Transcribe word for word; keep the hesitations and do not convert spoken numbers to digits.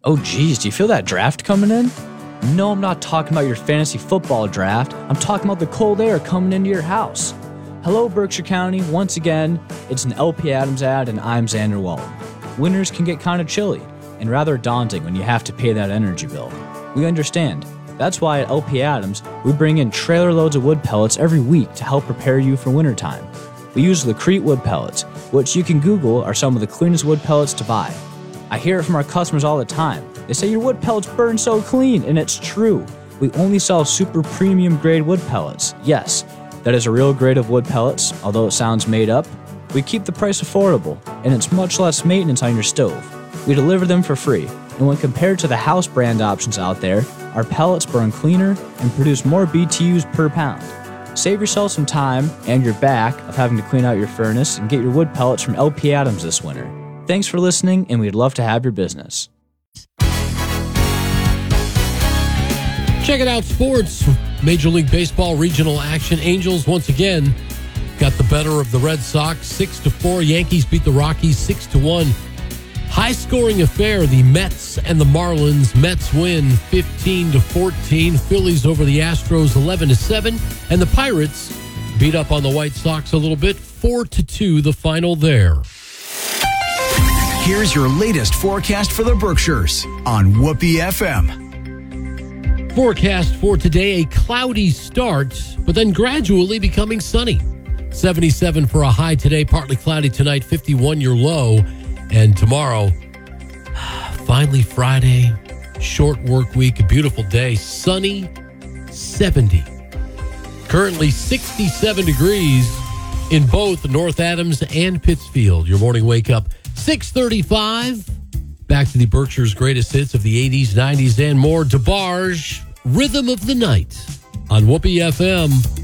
Oh geez, do you feel that draft coming in? No, I'm not talking about your fantasy football draft. I'm talking about the cold air coming into your house. Hello, Berkshire County. Once again, it's an L P Adams ad, and I'm Xander Walton. Winters can get kind of chilly and rather daunting when you have to pay that energy bill. We understand. That's why at L P Adams, we bring in trailer loads of wood pellets every week to help prepare you for wintertime. We use Lacrete wood pellets, which you can Google are some of the cleanest wood pellets to buy. I hear it from our customers all the time. They say your wood pellets burn so clean, and it's true. We only sell super premium grade wood pellets. Yes, that is a real grade of wood pellets, although it sounds made up. We keep the price affordable, and it's much less maintenance on your stove. We deliver them for free, and when compared to the house brand options out there, our pellets burn cleaner and produce more B T Us per pound. Save yourself some time and your back of having to clean out your furnace and get your wood pellets from L P Adams this winter. Thanks for listening, and we'd love to have your business. Check it out, sports. Major League Baseball regional action. Angels once again got the better of the Red Sox, six to four. Yankees beat the Rockies six to one. High-scoring affair, the Mets and the Marlins. Mets win fifteen to fourteen. Phillies over the Astros eleven to seven. And the Pirates beat up on the White Sox a little bit, four to two, the final there. Here's your latest forecast for the Berkshires on Whoopee F M. Forecast for today, a cloudy start, but then gradually becoming sunny. seventy-seven for a high today, partly cloudy tonight, fifty-one your low. And tomorrow, finally Friday, short work week, a beautiful day, sunny, seventy. Currently sixty-seven degrees in both North Adams and Pittsfield. Your morning wake up, six thirty-five. Back to the Berkshire's greatest hits of the eighties, nineties, and more. DeBarge, Rhythm of the Night on Whoopee F M.